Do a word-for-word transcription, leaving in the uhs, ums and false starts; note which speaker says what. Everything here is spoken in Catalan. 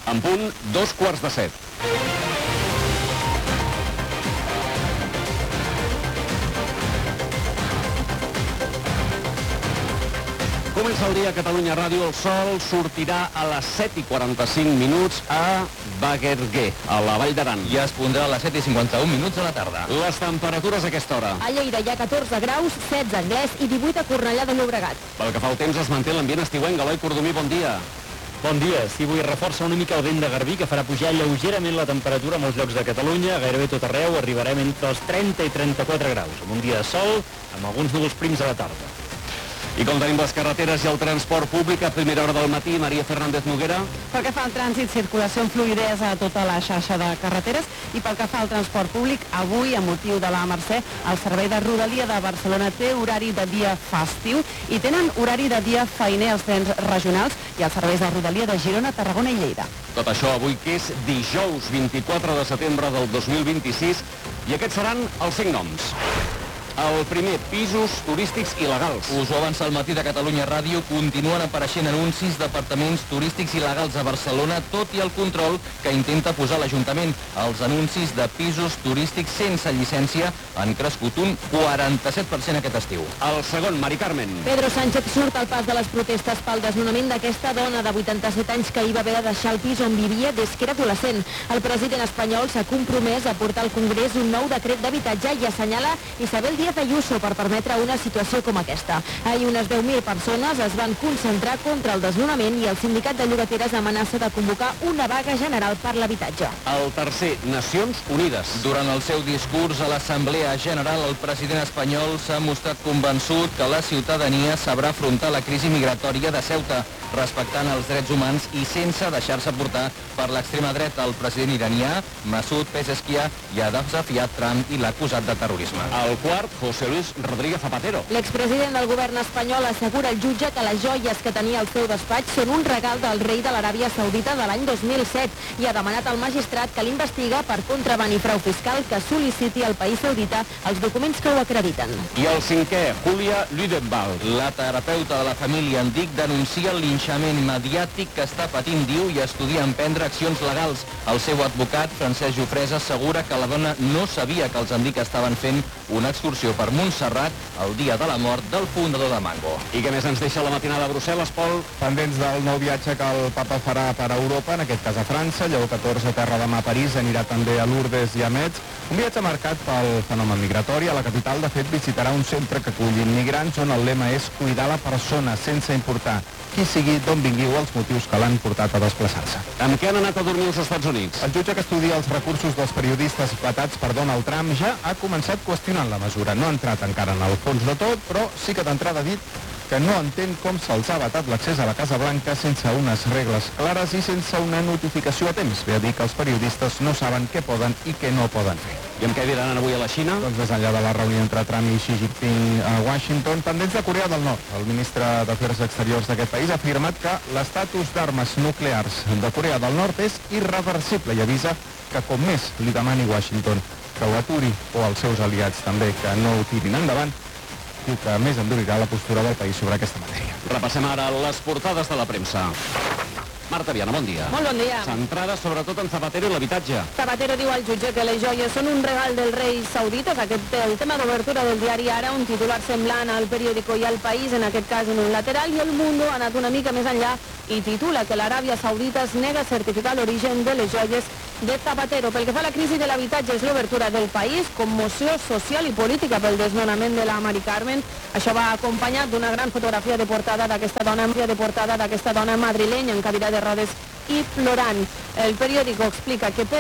Speaker 1: En punt, dos quarts de set. Comença el dia a Catalunya Ràdio. El sol sortirà a les set i quaranta-cinc minuts a Bagerguer, a la Vall d'Aran.
Speaker 2: I es pondrà a les set i cinquanta-un minuts a la tarda.
Speaker 1: Les temperatures a aquesta hora.
Speaker 3: A Lleida hi ha catorze graus, setze a Anglès i divuit a Cornellà de Llobregat.
Speaker 1: Pel que fa al temps, es manté l'ambient estiuenc. Eloi Cordomí, bon dia.
Speaker 4: Bon dia. Sí, avui reforça una mica el vent de garbí que farà pujar lleugerament la temperatura a molts llocs de Catalunya. Gairebé tot arreu arribarem entre els trenta i trenta-quatre graus, amb un dia de sol, amb alguns núvols prims a la tarda.
Speaker 1: I com tenim les carreteres i el transport públic a primera hora del matí, Maria Fernández Noguera?
Speaker 5: Pel que fa al trànsit, circulació amb fluïdesa a tota la xarxa de carreteres, i pel que fa al transport públic, avui, a motiu de la Mercè, el servei de Rodalia de Barcelona té horari de dia festiu i tenen horari de dia feiner als trens regionals i els serveis de Rodalia de Girona, Tarragona i Lleida.
Speaker 1: Tot això avui, que és dijous vint-i-quatre de setembre del dos mil vint-i-sis, i aquests seran els cinc noms. El primer, pisos turístics il·legals.
Speaker 2: Us ho avança al matí de Catalunya Ràdio. Continuen apareixent anuncis d'apartaments turístics il·legals a Barcelona, tot i el control que intenta posar l'Ajuntament. Els anuncis de pisos turístics sense llicència han crescut un quaranta-set per cent aquest estiu.
Speaker 1: El segon, Mari Carmen.
Speaker 3: Pedro Sánchez surt al pas de les protestes pel desnonament d'aquesta dona de vuitanta-set anys que hi va haver de deixar el pis on vivia des que era adolescent. El president espanyol s'ha compromès a portar al Congrés un nou decret d'habitatge i assenyala Isabel Díaz Ayuso per permetre una situació com aquesta. Ahir unes deu mil persones es van concentrar contra el desnonament i el sindicat de llogateres amenaça de convocar una vaga general per l'habitatge.
Speaker 1: El tercer, Nacions Unides.
Speaker 2: Durant el seu discurs a l'Assemblea General, el president espanyol s'ha mostrat convençut que la ciutadania sabrà afrontar la crisi migratòria de Ceuta, respectant els drets humans i sense deixar-se portar per l'extrema dreta. El president iranià, Masoud Pezeshkian, ja ha desafiat Trump i l'ha acusat de terrorisme.
Speaker 1: El quart, José Luis Rodríguez Zapatero.
Speaker 3: L'expresident del govern espanyol assegura al jutge que les joies que tenia al seu despatx són un regal del rei de l'Aràbia Saudita de l'any dos mil set i ha demanat al magistrat que l'investiga per contraban i frau fiscal que sol·liciti al país saudita els documents que ho acrediten.
Speaker 1: I el cinquè, Julia Lüdenwald.
Speaker 2: La terapeuta de la família en Dic denuncia el linxament mediàtic que està patint, diu, i estudia emprendre accions legals. El seu advocat, Francesc Jofresa, assegura que la dona no sabia que els Endic estaven fent una excursió per Montserrat el dia de la mort del fundador de Mango.
Speaker 1: I què més ens deixa la matinada a Brussel·les, Pol?
Speaker 6: Pendents del nou viatge que el papa farà per a Europa, en aquest cas a França, Lleó catorze terra demà a París, anirà també a Lourdes i a Metz. Un viatge marcat pel fenomen migratori. A la capital, de fet, visitarà un centre que acull immigrants on el lema és cuidar la persona sense importar qui sigui, d'on vingui o els motius que l'han portat a desplaçar-se.
Speaker 1: Amb què han anat a dormir als Estats Units?
Speaker 6: El jutge que estudia els recursos dels periodistes vetats per Donald Trump ja ha començat qüestionant la mesura. No ha entrat encara en el fons de tot, però sí que d'entrada ha dit que no entén com se'ls ha vetat l'accés a la Casa Blanca sense unes regles clares i sense una notificació a temps. Ve a dir que els periodistes no saben què poden i què no poden fer.
Speaker 1: I amb què diran avui a la Xina?
Speaker 6: Doncs més enllà de la reunió entre Trump i Xi Jinping a Washington, pendents de Corea del Nord. El ministre d'Afers Exteriors d'aquest país ha afirmat que l'estatus d'armes nuclears de Corea del Nord és irreversible i avisa que com més li demani Washington que ho aturi, o els seus aliats també que no ho tirin endavant, diu que més endurirà la postura del país sobre aquesta matèria.
Speaker 1: Repassem ara les portades de la premsa. Marta Viana, bon dia.
Speaker 3: Molt bon dia.
Speaker 1: Centrada sobretot en Zapatero i l'habitatge.
Speaker 3: Zapatero diu al jutge que les joies són un regal del rei saudita. Aquest el tema d'obertura del diari Ara, un titular semblant al Periódico i al País, en aquest cas en un lateral, i el Mundo ha anat una mica més enllà i titula que l'Aràbia Saudita es nega a certificar l'origen de les joies de Zapatero. Pel que fa a la crisi de l'habitatge és l'obertura del País, commoció social i política pel desnonament de la Mari Carmen. Això va acompanyat d'una gran fotografia de portada d'aquesta dona, de portada d'aquesta dona madrilenya en cadira de rodes i plorant. El Periódico explica que